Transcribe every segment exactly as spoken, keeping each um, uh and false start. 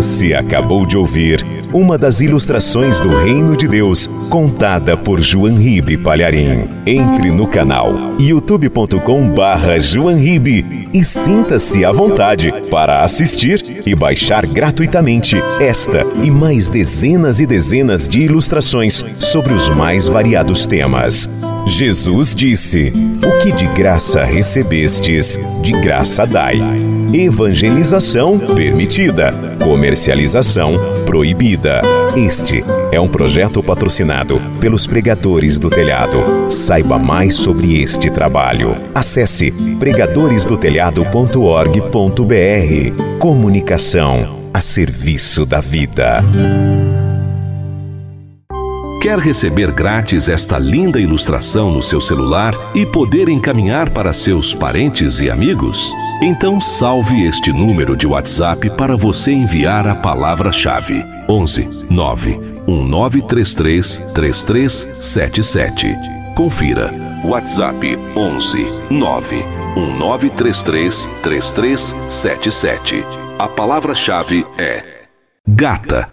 Você acabou de ouvir uma das ilustrações do Reino de Deus, contada por João Ribe Palharim. Entre no canal youtube ponto com barra João Ribe e sinta-se à vontade para assistir e baixar gratuitamente esta e mais dezenas e dezenas de ilustrações sobre os mais variados temas. Jesus disse: "O que de graça recebestes, de graça dai." Evangelização permitida, comercialização proibida. Este é um projeto patrocinado pelos Pregadores do Telhado. Saiba mais sobre este trabalho. Acesse pregadores do telhado ponto org ponto br. Comunicação a serviço da vida. Quer receber grátis esta linda ilustração no seu celular e poder encaminhar para seus parentes e amigos? Então salve este número de WhatsApp para você enviar a palavra-chave: onze nove um nove três três três três sete sete. Confira: WhatsApp onze nove um nove três três três três sete sete. A palavra-chave é gata.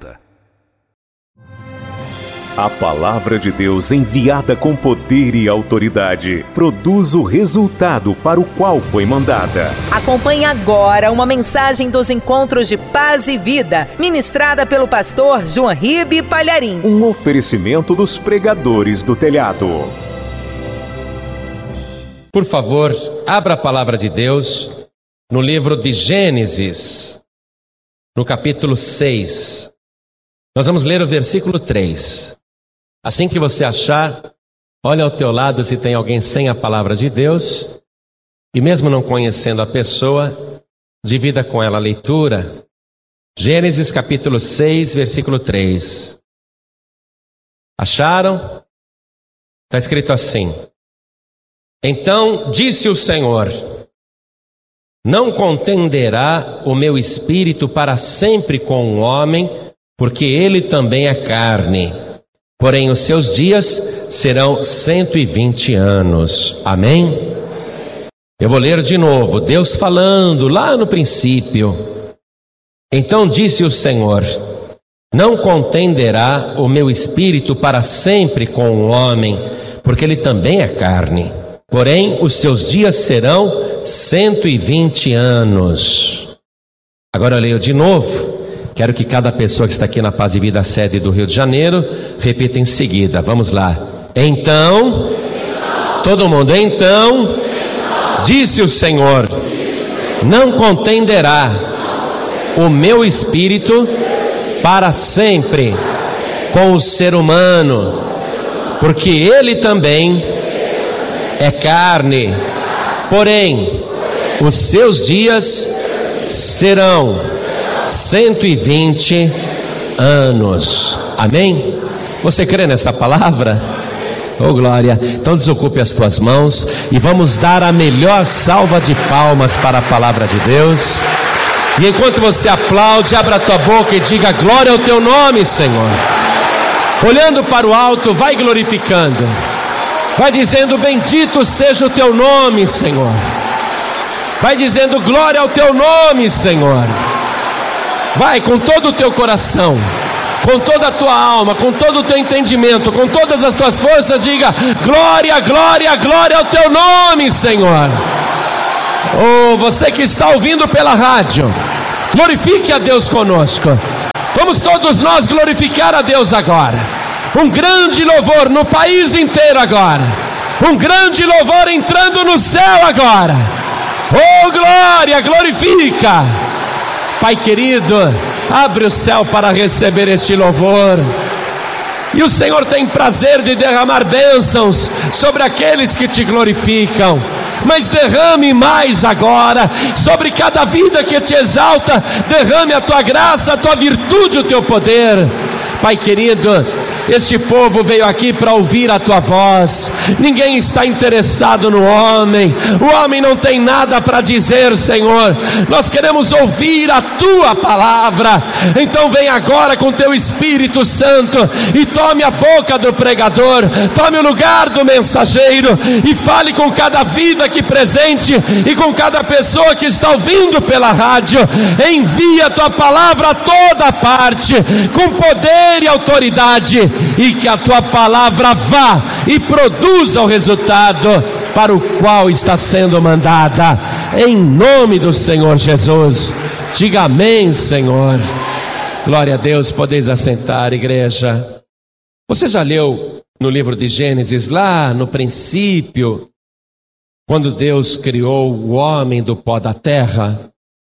A palavra de Deus, enviada com poder e autoridade, produz o resultado para o qual foi mandada. Acompanhe agora uma mensagem dos Encontros de Paz e Vida, ministrada pelo pastor João Ribe Palharim. Um oferecimento dos Pregadores do Telhado. Por favor, abra a palavra de Deus no livro de Gênesis, no capítulo seis. Nós vamos ler o versículo três. Assim que você achar, olha ao teu lado se tem alguém sem a palavra de Deus, e mesmo não conhecendo a pessoa, divida com ela a leitura. Gênesis capítulo seis, versículo três. Acharam? Está escrito assim: Então disse o Senhor: Não contenderá o meu espírito para sempre com o homem, porque ele também é carne. Porém, os seus dias serão cento e vinte anos. Amém? Eu vou ler de novo, Deus falando lá no princípio. Então disse o Senhor: Não contenderá o meu espírito para sempre com o homem, porque ele também é carne. Porém, os seus dias serão cento e vinte anos. Agora eu leio de novo. Quero que cada pessoa que está aqui na Paz e Vida, sede do Rio de Janeiro, repita em seguida. Vamos lá. Então, então todo mundo, então, então disse o Senhor: Não contenderá o meu espírito para sempre com o ser humano, porque ele também é carne. Porém, os seus dias serão cento e vinte anos. Amém? Você crê nessa palavra? Oh glória! Então desocupe as tuas mãos e vamos dar a melhor salva de palmas para a palavra de Deus. E enquanto você aplaude, abra a tua boca e diga: glória ao teu nome, Senhor. Olhando para o alto, vai glorificando, vai dizendo: bendito seja o teu nome, Senhor. Vai dizendo: glória ao teu nome, Senhor. Vai com todo o teu coração, com toda a tua alma, com todo o teu entendimento, com todas as tuas forças, diga: glória, glória, glória ao teu nome, Senhor. Oh, você que está ouvindo pela rádio, glorifique a Deus conosco. Vamos todos nós glorificar a Deus agora. Um grande louvor no país inteiro agora. Um grande louvor entrando no céu agora. Oh glória, glorifica. Pai querido, abre o céu para receber este louvor. E o Senhor tem prazer de derramar bênçãos sobre aqueles que te glorificam. Mas derrame mais agora sobre cada vida que te exalta. Derrame a tua graça, a tua virtude, o teu poder. Pai querido, Este povo veio aqui para ouvir a tua voz. Ninguém está interessado no homem. O homem não tem nada para dizer, Senhor. Nós queremos ouvir a tua palavra. Então vem agora com teu Espírito Santo e tome a boca do pregador, tome o lugar do mensageiro e fale com cada vida aqui presente e com cada pessoa que está ouvindo pela rádio. Envia a tua palavra a toda parte, com poder e autoridade, e que a tua palavra vá e produza o resultado para o qual está sendo mandada, em nome do Senhor Jesus. Diga amém, Senhor. Glória a Deus. Podeis assentar, igreja. Você já leu no livro de Gênesis, lá no princípio, quando Deus criou o homem do pó da terra?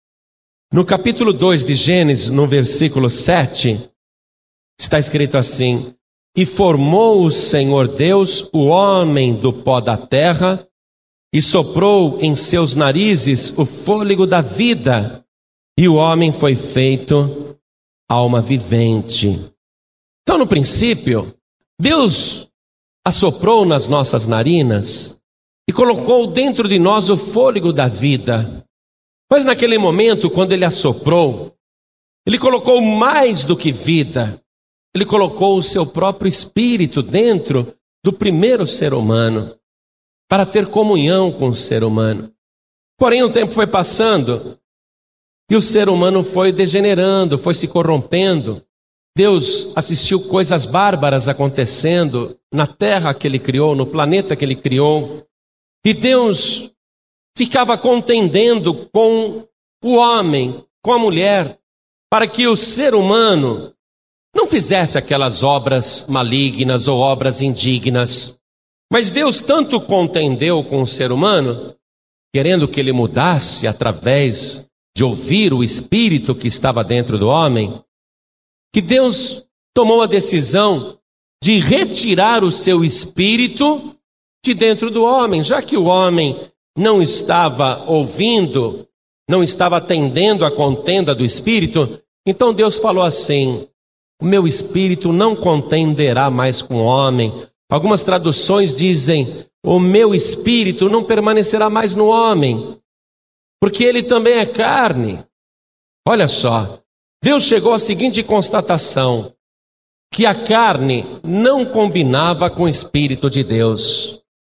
No capítulo dois de Gênesis, no versículo sete, está escrito assim: e formou o Senhor Deus o homem do pó da terra, e soprou em seus narizes o fôlego da vida, e o homem foi feito alma vivente. Então, no princípio, Deus assoprou nas nossas narinas e colocou dentro de nós o fôlego da vida. Mas naquele momento, quando Ele assoprou, Ele colocou mais do que vida. Ele colocou o seu próprio espírito dentro do primeiro ser humano, para ter comunhão com o ser humano. Porém, o tempo foi passando e o ser humano foi degenerando, foi se corrompendo. Deus assistiu coisas bárbaras acontecendo na terra que Ele criou, no planeta que Ele criou. E Deus ficava contendendo com o homem, com a mulher, para que o ser humano não fizesse aquelas obras malignas ou obras indignas. Mas Deus tanto contendeu com o ser humano, querendo que ele mudasse através de ouvir o espírito que estava dentro do homem, que Deus tomou a decisão de retirar o seu espírito de dentro do homem, já que o homem não estava ouvindo, não estava atendendo à contenda do espírito. Então Deus falou assim: o meu espírito não contenderá mais com o homem. Algumas traduções dizem: o meu espírito não permanecerá mais no homem, porque ele também é carne. Olha só, Deus chegou à seguinte constatação: que a carne não combinava com o Espírito de Deus.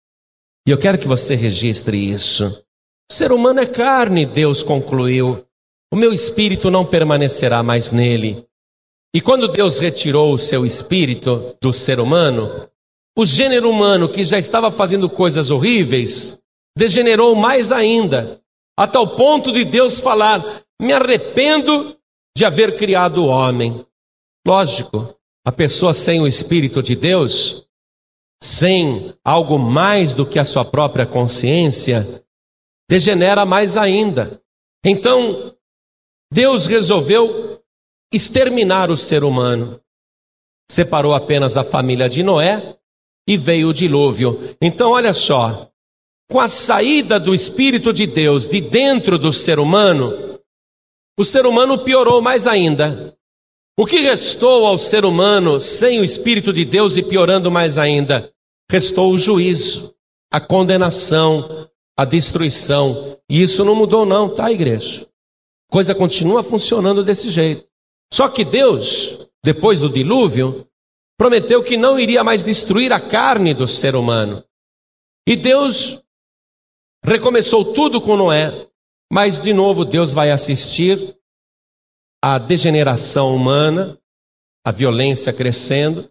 E eu quero que você registre isso. O ser humano é carne, Deus concluiu. O meu espírito não permanecerá mais nele. E quando Deus retirou o seu espírito do ser humano, o gênero humano, que já estava fazendo coisas horríveis, degenerou mais ainda, a tal ponto de Deus falar: me arrependo de haver criado o homem. Lógico, a pessoa sem o Espírito de Deus, sem algo mais do que a sua própria consciência, degenera mais ainda. Então, Deus resolveu exterminar o ser humano. Separou apenas a família de Noé e veio o dilúvio. Então, olha só, com a saída do Espírito de Deus de dentro do ser humano, o ser humano piorou mais ainda. O que restou ao ser humano sem o Espírito de Deus e piorando mais ainda? Restou o juízo, a condenação, a destruição. E isso não mudou não, tá, igreja? A coisa continua funcionando desse jeito. Só que Deus, depois do dilúvio, prometeu que não iria mais destruir a carne do ser humano. E Deus recomeçou tudo com Noé, mas de novo Deus vai assistir a degeneração humana, a violência crescendo.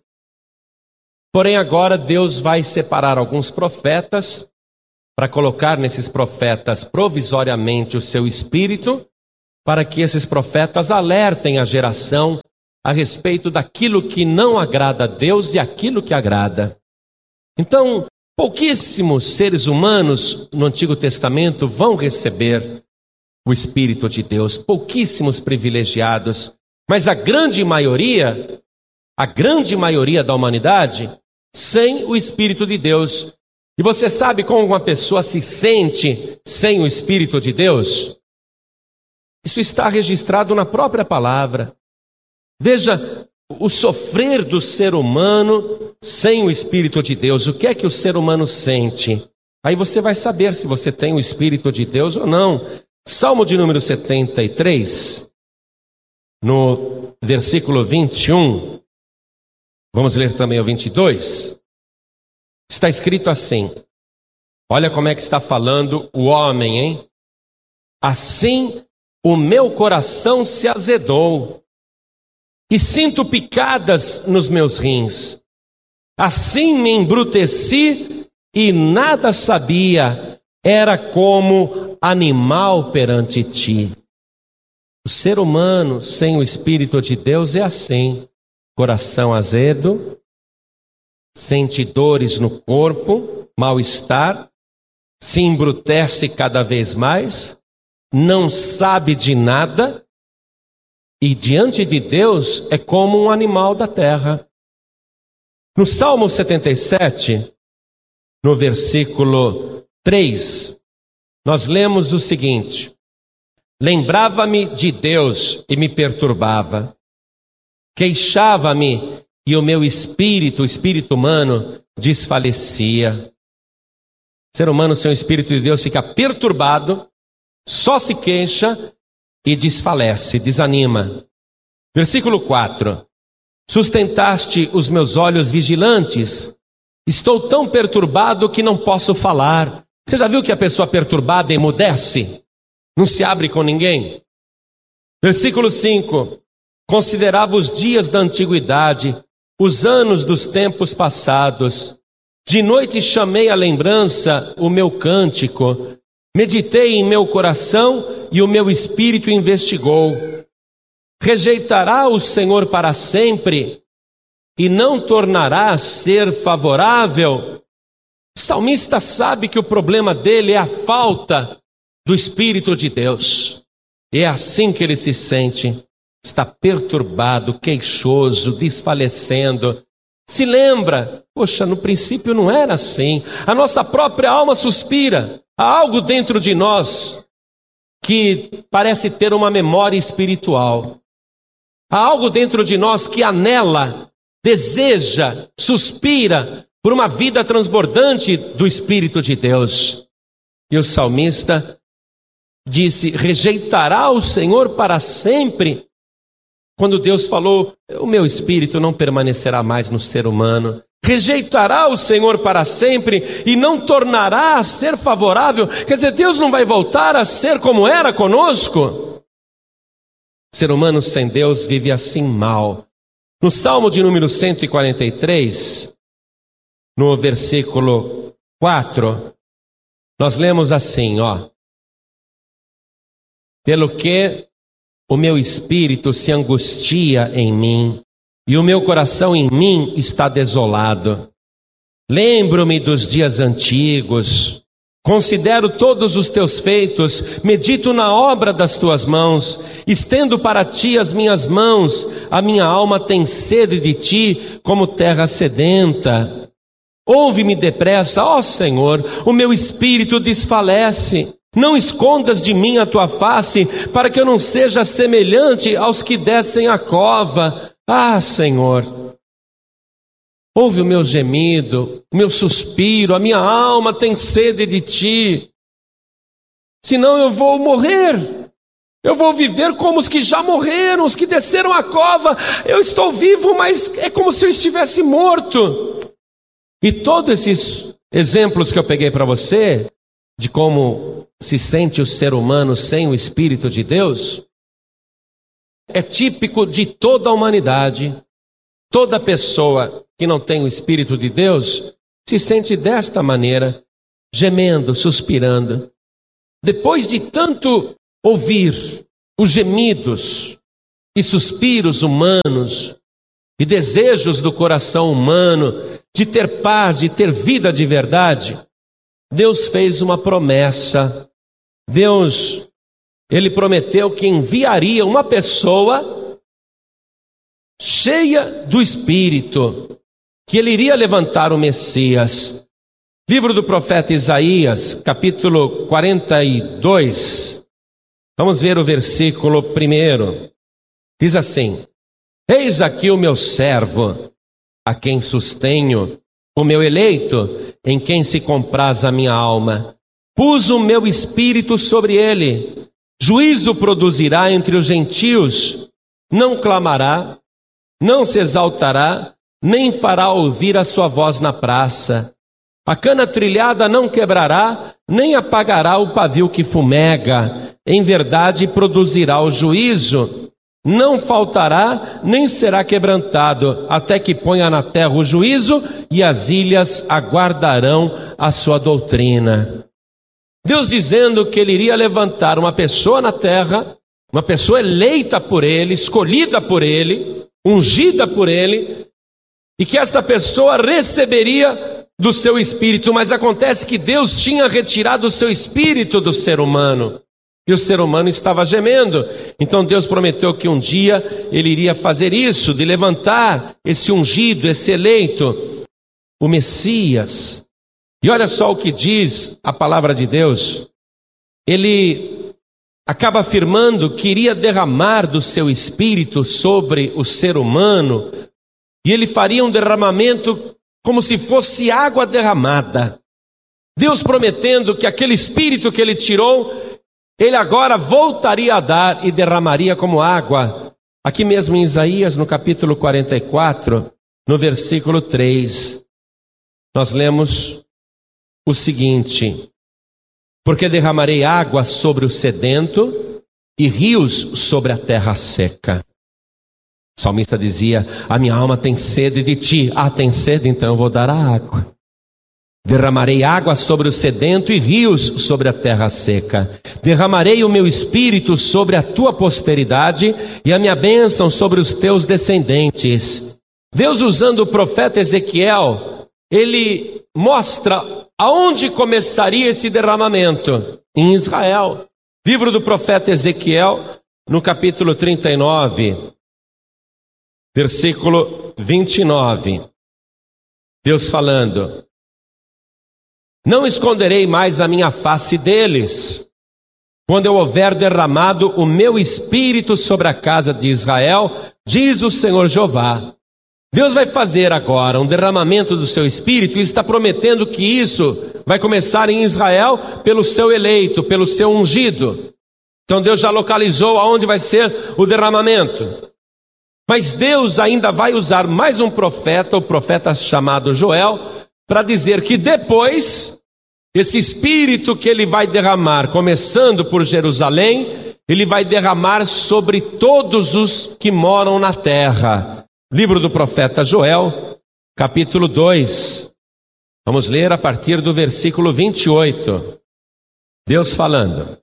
Porém, agora Deus vai separar alguns profetas para colocar nesses profetas provisoriamente o seu espírito, para que esses profetas alertem a geração a respeito daquilo que não agrada a Deus e aquilo que agrada. Então, pouquíssimos seres humanos no Antigo Testamento vão receber o Espírito de Deus, pouquíssimos privilegiados, mas a grande maioria, a grande maioria da humanidade, sem o Espírito de Deus. E você sabe como uma pessoa se sente sem o Espírito de Deus? Isso está registrado na própria palavra. Veja o sofrer do ser humano sem o Espírito de Deus. O que é que o ser humano sente? Aí você vai saber se você tem o Espírito de Deus ou não. Salmo de número setenta e três, no versículo vinte e um, vamos ler também o vinte e dois, está escrito assim, olha como é que está falando o homem, hein? Assim o meu coração se azedou, e sinto picadas nos meus rins. Assim me embruteci e nada sabia, era como animal perante ti. O ser humano sem o Espírito de Deus é assim, coração azedo, sente dores no corpo, mal-estar, se embrutece cada vez mais, não sabe de nada, e diante de Deus é como um animal da terra. No Salmo setenta e sete, no versículo três, nós lemos o seguinte: lembrava-me de Deus e me perturbava, queixava-me e o meu espírito, o espírito humano, desfalecia. O ser humano sem o Espírito de Deus fica perturbado, só se queixa e desfalece, desanima. Versículo quatro: sustentaste os meus olhos vigilantes, estou tão perturbado que não posso falar. Você já viu que a pessoa perturbada emudece? Não se abre com ninguém? Versículo cinco: considerava os dias da antiguidade, os anos dos tempos passados. De noite chamei à lembrança o meu cântico, meditei em meu coração e o meu espírito investigou. Rejeitará o Senhor para sempre e não tornará a ser favorável? O salmista sabe que o problema dele é a falta do Espírito de Deus. E é assim que ele se sente. Está perturbado, queixoso, desfalecendo. Se lembra, poxa, no princípio não era assim. A nossa própria alma suspira. Há algo dentro de nós que parece ter uma memória espiritual. Há algo dentro de nós que anela, deseja, suspira por uma vida transbordante do Espírito de Deus. E o salmista disse: rejeitará o Senhor para sempre? Quando Deus falou, o meu espírito não permanecerá mais no ser humano. Rejeitará o Senhor para sempre e não tornará a ser favorável? Quer dizer, Deus não vai voltar a ser como era conosco? O ser humano sem Deus vive assim mal. No Salmo de número cento e quarenta e três, no versículo quatro, nós lemos assim, ó: pelo que o meu espírito se angustia em mim, e o meu coração em mim está desolado. Lembro-me dos dias antigos, considero todos os teus feitos, medito na obra das tuas mãos, estendo para ti as minhas mãos, a minha alma tem sede de ti, como terra sedenta. Ouve-me depressa, ó Senhor, o meu espírito desfalece. Não escondas de mim a tua face, para que eu não seja semelhante aos que descem a cova. Ah, Senhor, ouve o meu gemido, o meu suspiro, a minha alma tem sede de ti. Senão eu vou morrer. Eu vou viver como os que já morreram, os que desceram a cova. Eu estou vivo, mas é como se eu estivesse morto. E todos esses exemplos que eu peguei para você, de como se sente o ser humano sem o Espírito de Deus, é típico de toda a humanidade. Toda pessoa que não tem o Espírito de Deus se sente desta maneira, gemendo, suspirando. Depois de tanto ouvir os gemidos e suspiros humanos e desejos do coração humano de ter paz, de ter vida de verdade, Deus fez uma promessa. Deus, Ele prometeu que enviaria uma pessoa cheia do Espírito, que Ele iria levantar o Messias. Livro do profeta Isaías, capítulo quarenta e dois, vamos ver o versículo primeiro. Diz assim: Eis aqui o meu servo, a quem sustenho, o meu eleito, em quem se compraz a minha alma. Pus o meu espírito sobre ele. Juízo produzirá entre os gentios. Não clamará, não se exaltará, nem fará ouvir a sua voz na praça. A cana trilhada não quebrará, nem apagará o pavio que fumega. Em verdade produzirá o juízo. Não faltará, nem será quebrantado, até que ponha na terra o juízo, e as ilhas aguardarão a sua doutrina. Deus dizendo que ele iria levantar uma pessoa na terra, uma pessoa eleita por ele, escolhida por ele, ungida por ele, e que esta pessoa receberia do seu espírito. Mas acontece que Deus tinha retirado o seu espírito do ser humano, e o ser humano estava gemendo. Então Deus prometeu que um dia ele iria fazer isso, de levantar esse ungido, esse eleito, o Messias. E olha só o que diz a palavra de Deus. Ele acaba afirmando que iria derramar do seu espírito sobre o ser humano, e ele faria um derramamento como se fosse água derramada. Deus prometendo que aquele espírito que ele tirou, ele agora voltaria a dar e derramaria como água. Aqui mesmo em Isaías, no capítulo quarenta e quatro, no versículo três, nós lemos o seguinte: porque derramarei água sobre o sedento e rios sobre a terra seca. O salmista dizia: a minha alma tem sede de ti. Ah, tem sede? Então eu vou dar a água. Derramarei água sobre o sedento e rios sobre a terra seca. Derramarei o meu espírito sobre a tua posteridade e a minha bênção sobre os teus descendentes. Deus, usando o profeta Ezequiel, ele mostra aonde começaria esse derramamento. Em Israel. Livro do profeta Ezequiel, no capítulo trinta e nove, versículo vinte e nove. Deus falando: não esconderei mais a minha face deles, quando eu houver derramado o meu espírito sobre a casa de Israel, diz o Senhor Jeová. Deus vai fazer agora um derramamento do seu espírito e está prometendo que isso vai começar em Israel pelo seu eleito, pelo seu ungido. Então Deus já localizou aonde vai ser o derramamento. Mas Deus ainda vai usar mais um profeta, o profeta chamado Joel, para dizer que depois, esse espírito que ele vai derramar, começando por Jerusalém, ele vai derramar sobre todos os que moram na terra. Livro do profeta Joel, capítulo dois. Vamos ler a partir do versículo vinte e oito. Deus falando: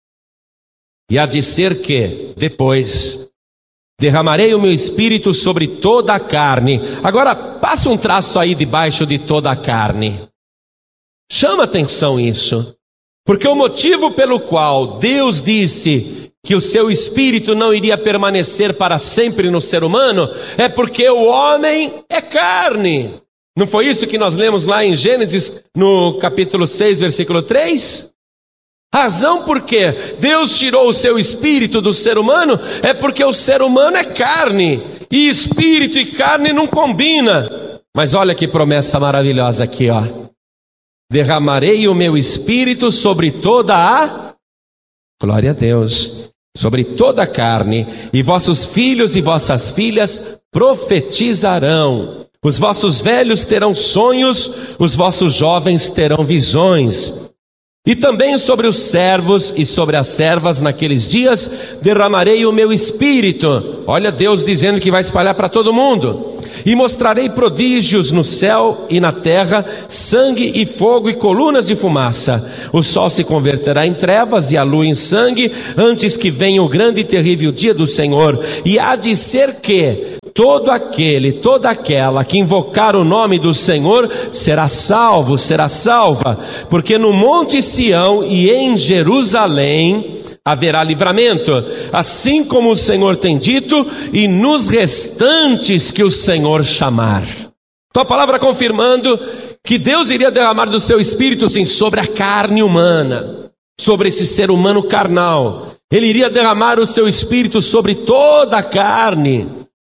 e há de ser que, depois, derramarei o meu espírito sobre toda a carne. Agora, passa um traço aí debaixo de toda a carne. Chama atenção isso. Porque o motivo pelo qual Deus disse que o seu espírito não iria permanecer para sempre no ser humano, é porque o homem é carne. Não foi isso que nós lemos lá em Gênesis, no capítulo seis, versículo três? Razão por que Deus tirou o seu espírito do ser humano, é porque o ser humano é carne, e espírito e carne não combina. Mas olha que promessa maravilhosa aqui, ó. Derramarei o meu espírito sobre toda a... Glória a Deus. Sobre toda a carne, e vossos filhos e vossas filhas profetizarão. Os vossos velhos terão sonhos, os vossos jovens terão visões. E também sobre os servos e sobre as servas naqueles dias derramarei o meu espírito. Olha Deus dizendo que vai espalhar para todo mundo. E mostrarei prodígios no céu e na terra, sangue e fogo e colunas de fumaça. O sol se converterá em trevas e a lua em sangue, antes que venha o grande e terrível dia do Senhor. E há de ser que todo aquele, toda aquela que invocar o nome do Senhor será salvo, será salva. Porque no monte Sião e em Jerusalém haverá livramento, assim como o Senhor tem dito, e nos restantes que o Senhor chamar. Então a palavra confirmando que Deus iria derramar do seu espírito, sim, sobre a carne humana, sobre esse ser humano carnal. Ele iria derramar o seu espírito sobre toda a carne.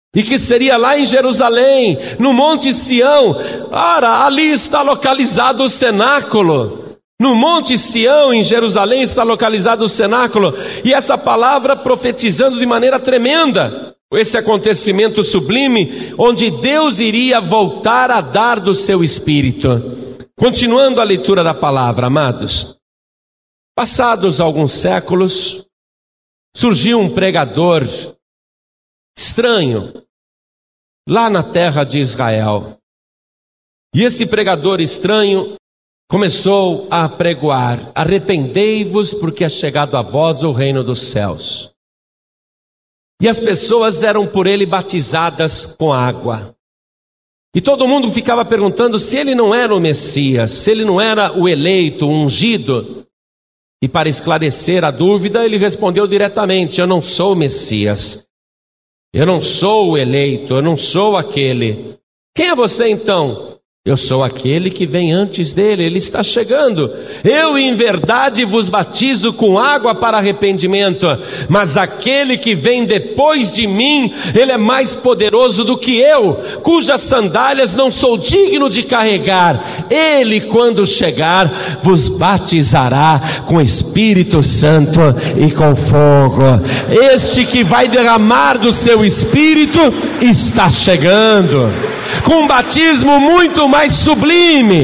e que seria lá em Jerusalém, no Monte Sião. Ora, ali está localizado o cenáculo. No Monte Sião, em Jerusalém, está localizado o cenáculo. E essa palavra profetizando de maneira tremenda esse acontecimento sublime, onde Deus iria voltar a dar do seu Espírito. Continuando a leitura da palavra, amados, passados alguns séculos, surgiu um pregador estranho lá na terra de Israel. E esse pregador estranho começou a pregoar: arrependei-vos, porque é chegado a vós o reino dos céus. E as pessoas eram por ele batizadas com água. E todo mundo ficava perguntando se ele não era o Messias, se ele não era o eleito, o ungido. E para esclarecer a dúvida, ele respondeu diretamente: eu não sou o Messias, eu não sou o eleito, eu não sou aquele. Quem é você então? Eu sou aquele que vem antes dele, ele está chegando. Eu em verdade vos batizo com água para arrependimento, mas aquele que vem depois de mim, ele é mais poderoso do que eu, cujas sandálias não sou digno de carregar. Ele, quando chegar, vos batizará com Espírito Santo e com fogo. Este que vai derramar do seu Espírito está chegando, com um batismo muito mais sublime.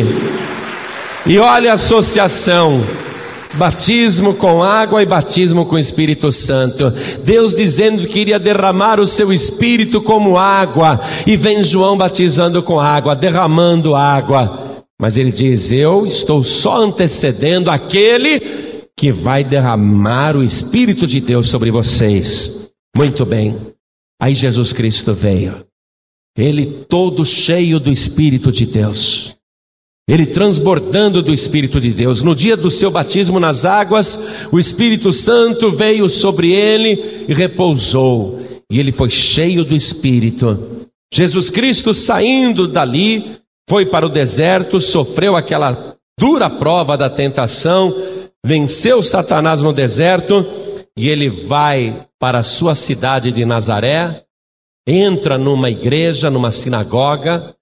E olha a associação: batismo com água e batismo com o Espírito Santo. Deus dizendo que iria derramar o seu Espírito como água, e vem João batizando com água, derramando água. Mas ele diz: eu estou só antecedendo aquele que vai derramar o Espírito de Deus sobre vocês. Muito bem, aí Jesus Cristo veio. Ele todo cheio do Espírito de Deus, ele transbordando do Espírito de Deus. No dia do seu batismo nas águas, o Espírito Santo veio sobre ele e repousou, e ele foi cheio do Espírito. Jesus Cristo, saindo dali, foi para o deserto, sofreu aquela dura prova da tentação, venceu Satanás no deserto, e ele vai para a sua cidade de Nazaré, entra numa igreja, numa sinagoga,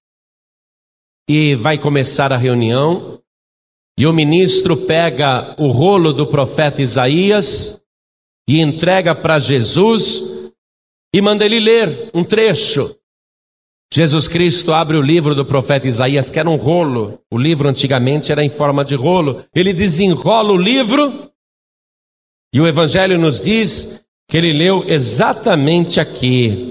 e vai começar a reunião. E o ministro pega o rolo do profeta Isaías e entrega para Jesus e manda ele ler um trecho. Jesus Cristo abre o livro do profeta Isaías, que era um rolo. O livro antigamente era em forma de rolo. Ele desenrola o livro, e o Evangelho nos diz que ele leu exatamente aqui.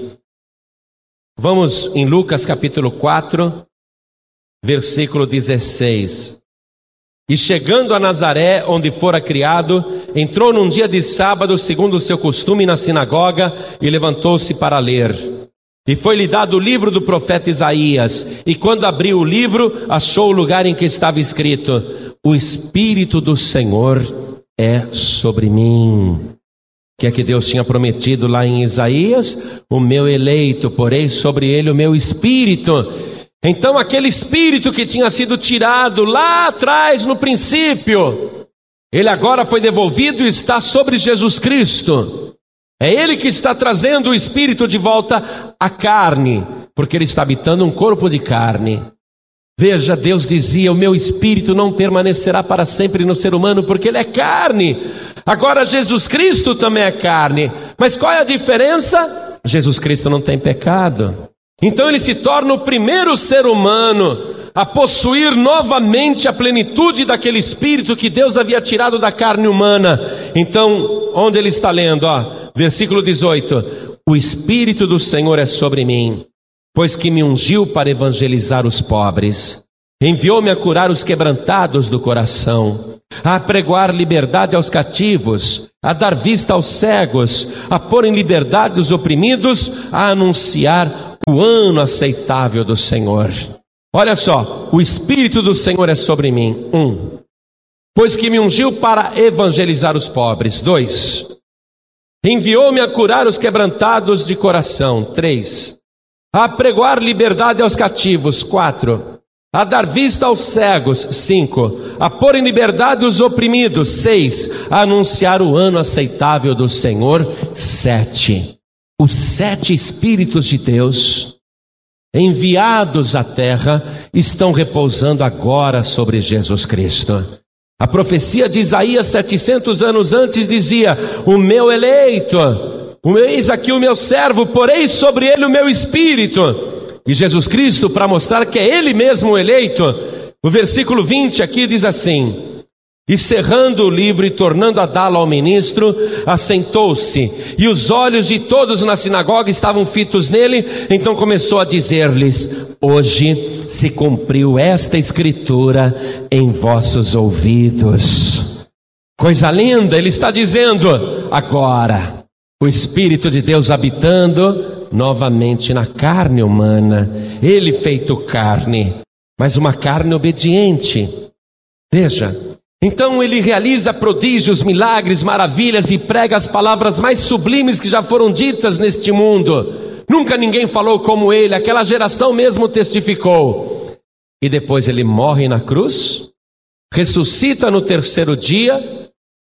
Vamos em Lucas capítulo quatro, versículo dezesseis. E chegando a Nazaré, onde fora criado, entrou num dia de sábado, segundo o seu costume, na sinagoga, e levantou-se para ler. E foi-lhe dado o livro do profeta Isaías, e quando abriu o livro, achou o lugar em que estava escrito: o Espírito do Senhor é sobre mim. Que é que Deus tinha prometido lá em Isaías: o meu eleito, porei sobre ele o meu Espírito. Então aquele Espírito que tinha sido tirado lá atrás no princípio, ele agora foi devolvido e está sobre Jesus Cristo. É ele que está trazendo o Espírito de volta à carne, porque ele está habitando um corpo de carne. Veja, Deus dizia: o meu Espírito não permanecerá para sempre no ser humano, porque ele é carne. Agora Jesus Cristo também é carne. Mas qual é a diferença? Jesus Cristo não tem pecado. Então ele se torna o primeiro ser humano a possuir novamente a plenitude daquele Espírito que Deus havia tirado da carne humana. Então, onde ele está lendo? Ó, versículo dezoito: o Espírito do Senhor é sobre mim, pois que me ungiu para evangelizar os pobres, enviou-me a curar os quebrantados do coração, a pregoar liberdade aos cativos, a dar vista aos cegos, a pôr em liberdade os oprimidos, a anunciar o ano aceitável do Senhor. Olha só, o Espírito do Senhor é sobre mim. Um, pois que me ungiu para evangelizar os pobres. Dois, enviou-me a curar os quebrantados de coração. Três, a pregoar liberdade aos cativos. Quatro, a dar vista aos cegos. Cinco, a pôr em liberdade os oprimidos. Seis, a anunciar o ano aceitável do Senhor. Sete, os sete Espíritos de Deus, enviados à terra, estão repousando agora sobre Jesus Cristo. A profecia de Isaías, setecentos anos antes, dizia: o meu eleito, o eis aqui o meu servo, porei sobre ele o meu Espírito. E Jesus Cristo, para mostrar que é ele mesmo o eleito, o versículo vinte aqui diz assim: e cerrando o livro e tornando a dá-lo ao ministro, assentou-se, e os olhos de todos na sinagoga estavam fitos nele. Então começou a dizer-lhes: hoje se cumpriu esta escritura em vossos ouvidos. Coisa linda, ele está dizendo: agora o Espírito de Deus habitando novamente na carne humana, ele feito carne, mas uma carne obediente. Veja, então ele realiza prodígios, milagres, maravilhas e prega as palavras mais sublimes que já foram ditas neste mundo. Nunca ninguém falou como ele, aquela geração mesmo testificou. E depois ele morre na cruz, ressuscita no terceiro dia,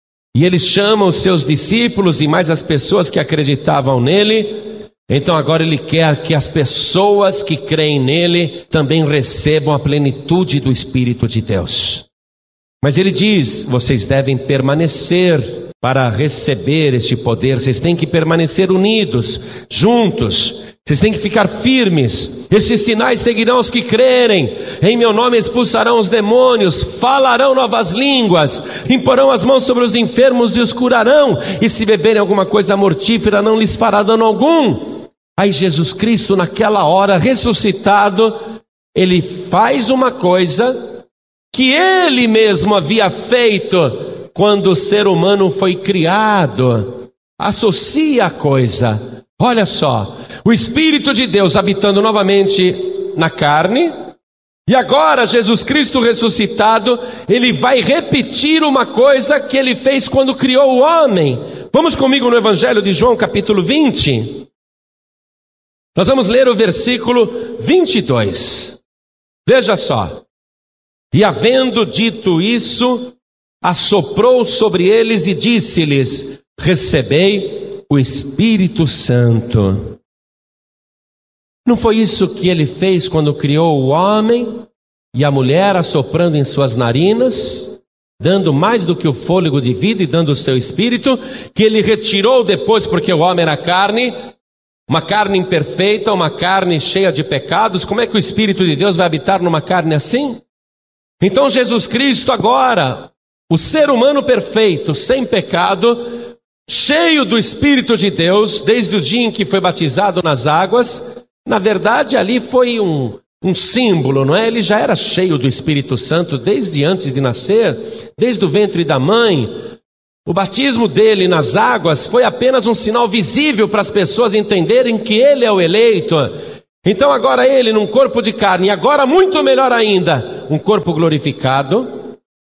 e ele chama os seus discípulos e mais as pessoas que acreditavam nele. Então agora ele quer que as pessoas que creem nele também recebam a plenitude do Espírito de Deus. Mas ele diz: vocês devem permanecer para receber este poder, vocês têm que permanecer unidos, juntos, vocês têm que ficar firmes. Estes sinais seguirão os que crerem, em meu nome expulsarão os demônios, falarão novas línguas, imporão as mãos sobre os enfermos e os curarão, e se beberem alguma coisa mortífera não lhes fará dano algum. Aí Jesus Cristo, naquela hora, ressuscitado, ele faz uma coisa que ele mesmo havia feito quando o ser humano foi criado. Associa a coisa. Olha só, o Espírito de Deus habitando novamente na carne, e agora Jesus Cristo ressuscitado, ele vai repetir uma coisa que ele fez quando criou o homem. Vamos comigo no Evangelho de João, capítulo vinte. Nós vamos ler o versículo vinte e dois. Veja só. E havendo dito isso, assoprou sobre eles e disse-lhes: recebei o Espírito Santo. Não foi isso que ele fez quando criou o homem e a mulher, assoprando em suas narinas, dando mais do que o fôlego de vida e dando o seu espírito, que ele retirou depois, porque o homem era carne, uma carne imperfeita, uma carne cheia de pecados? Como é que o Espírito de Deus vai habitar numa carne assim? Então Jesus Cristo agora, o ser humano perfeito, sem pecado, cheio do Espírito de Deus, desde o dia em que foi batizado nas águas. Na verdade ali foi um, um símbolo, não é? Ele já era cheio do Espírito Santo desde antes de nascer, desde o ventre da mãe. O batismo dele nas águas foi apenas um sinal visível para as pessoas entenderem que ele é o eleito. Então agora ele, num corpo de carne, e agora muito melhor ainda, um corpo glorificado,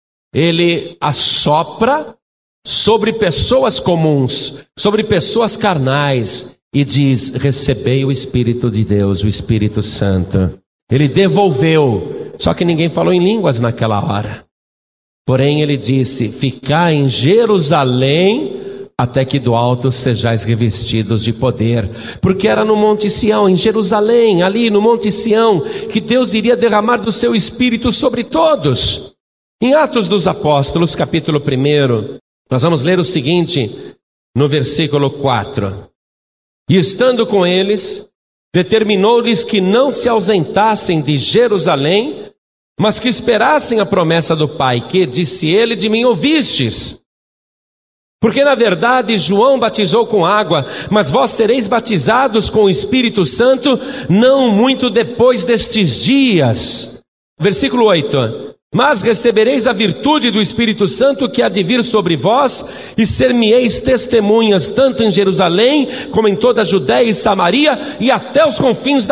ele assopra sobre pessoas comuns, sobre pessoas carnais, e diz: recebei o Espírito de Deus, o Espírito Santo. Ele devolveu, só que ninguém falou em línguas naquela hora. Porém ele disse: ficai em Jerusalém, até que do alto sejais revestidos de poder. Porque era no Monte Sião, em Jerusalém, ali no Monte Sião, que Deus iria derramar do seu Espírito sobre todos. Em Atos dos Apóstolos, capítulo um, nós vamos ler o seguinte, no versículo quatro. E estando com eles, determinou-lhes que não se ausentassem de Jerusalém, mas que esperassem a promessa do Pai, que, disse ele, de mim ouvistes. Porque na verdade João batizou com água, mas vós sereis batizados com o Espírito Santo não muito depois destes dias. Versículo oito. Mas recebereis a virtude do Espírito Santo que há de vir sobre vós, e ser-me-eis testemunhas tanto em Jerusalém, como em toda a Judéia e Samaria, e até os confins da